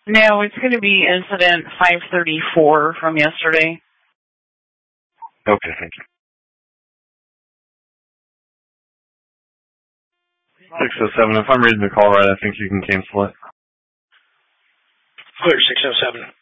No, it's going to be incident 534 from yesterday. Okay, thank you. 607, if I'm reading the call right, I think you can cancel it. Clear, 607.